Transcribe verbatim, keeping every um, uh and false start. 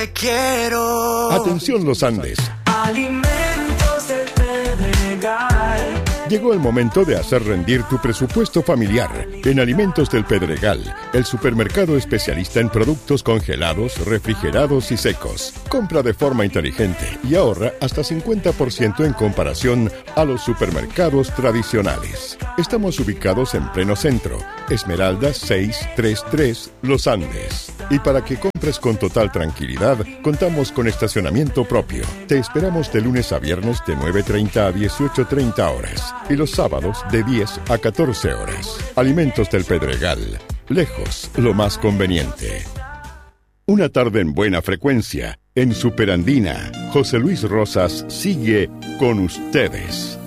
Quiero. Atención Los Andes. Alimentos del Pedregal. Llegó el momento de hacer rendir tu presupuesto familiar. En Alimentos del Pedregal, el supermercado especialista en productos congelados, refrigerados y secos. Compra de forma inteligente y ahorra hasta cincuenta por ciento en comparación a los supermercados tradicionales. Estamos ubicados en pleno centro, Esmeralda seiscientos treinta y tres, Los Andes. Y para que compres con total tranquilidad, contamos con estacionamiento propio. Te esperamos de lunes a viernes de nueve treinta a dieciocho treinta horas y los sábados de diez a catorce horas. Alimentos del Pedregal. Lejos, lo más conveniente. Una tarde en buena frecuencia. En Superandina, José Luis Rosas sigue con ustedes.